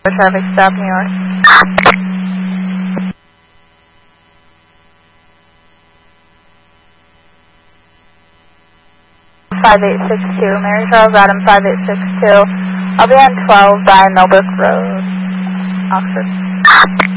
Traffic stop, New York. 5862, Mary Charles Adam 5862. I'll be on 12 by Millbrook Road, Oxford.